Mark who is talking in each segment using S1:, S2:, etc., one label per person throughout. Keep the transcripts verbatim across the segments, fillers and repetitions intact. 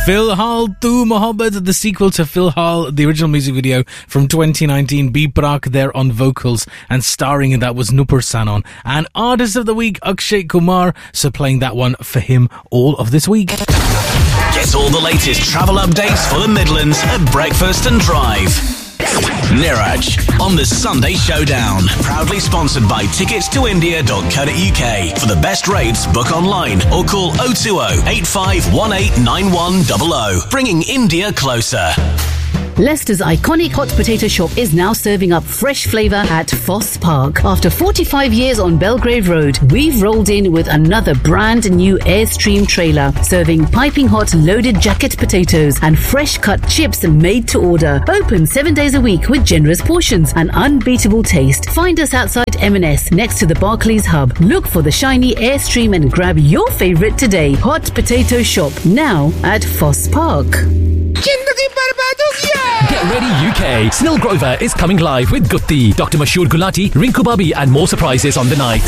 S1: Filhal Tu Mohabbat, the sequel to Filhal, the original music video from twenty nineteen. B. Prak there on vocals, and starring in that was Nupur Sanon. And Artist of the Week, Akshay Kumar, so playing that one for him all of this week.
S2: Get all the latest travel updates for the Midlands at Breakfast and Drive. Niraj on the Sunday Showdown. Proudly sponsored by tickets to india dot co dot uk. For the best rates, book online or call oh two oh, eight five one eight, nine one zero zero. Bringing India closer.
S3: Leicester's iconic hot potato shop is now serving up fresh flavour at Foss Park. After forty-five years on Belgrave Road, we've rolled in with another brand new Airstream trailer, serving piping hot loaded jacket potatoes and fresh cut chips made to order. Open seven days a week with generous portions and unbeatable taste. Find us outside M and S next to the Barclays Hub. Look for the shiny Airstream and grab your favourite today. Hot Potato Shop, now at Foss Park.
S4: Get ready U K. Snell Grover is coming live with Gutti, Doctor Mashur Gulati, Rinku Babi and more surprises on the night.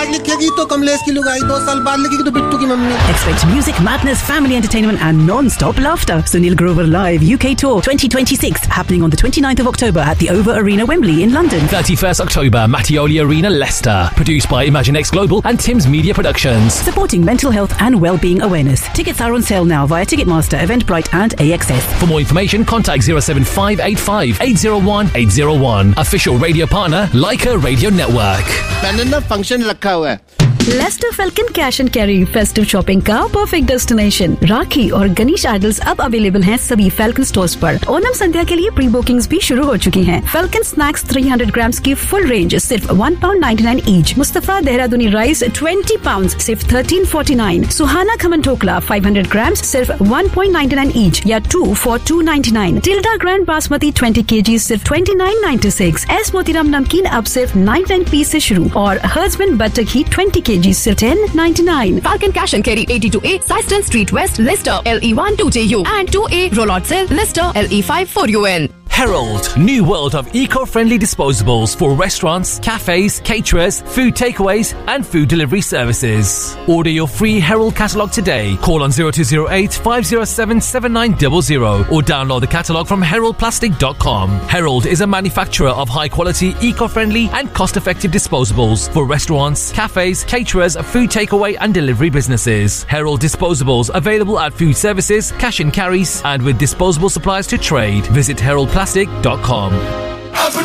S3: Expect music, madness, family entertainment and non-stop laughter. Sunil Grover Live U K Tour twenty twenty-six happening on the twenty-ninth of October at the Over Arena, Wembley in London.
S4: thirty-first October, Mattioli Arena, Leicester. Produced by ImagineX Global and Tim's Media Productions.
S3: Supporting mental health and well-being awareness. Tickets are on sale now via Ticketmaster, Eventbrite and A X S.
S4: For more information, contact zero seven five eight five, eight zero one, eight zero one. Official radio partner, Leica Radio Network.
S5: function rakha hua hai.
S6: Lester falcon cash and carry festive shopping का perfect destination. राखी और Ganesh idols अब available हैं सभी falcon stores पर. ओनम संध्या के लिए pre bookings भी शुरू हो चुकी हैं. फेल्कन स्नैक्स तीन सौ ग्राम्स की फुल रेंज सिर्फ one pound ninety nine each. Mustafa देहरादूनी rice twenty pound सिर्फ थर्टीन फोर्टी नाइन. सुहाना खमन ठोकला फाइव हंड्रेड ग्राम्स सिर्फ one point ninety nine each या to for to ninety nine. Tilde grand basmati twenty KG सिर्फ twenty nine ninety six. S Motiram नमकीन अब सिर्फ ninety nine piece से शुरू और हर्बन बटर घी ट्वेंटी केजी सिर्फ ten ninety-nine.
S7: Falcon Cash and Carry eighty-two A, Syston Street West, Leicester, L E one two J U and two A, Rollout Cell, Leicester, L E five four U N.
S4: Herald, new world of eco-friendly disposables for restaurants, cafes, caterers, food takeaways and food delivery services. Order your free Herald catalogue today. Call on zero two zero eight, five zero seven, seven nine zero zero or download the catalogue from herald plastic dot com. Herald is a manufacturer of high-quality, eco-friendly and cost-effective disposables for restaurants, cafes, caterers, food takeaway and delivery businesses. Herald disposables available at food services, cash and carries and with disposable supplies to trade. Visit herald plastic dot com.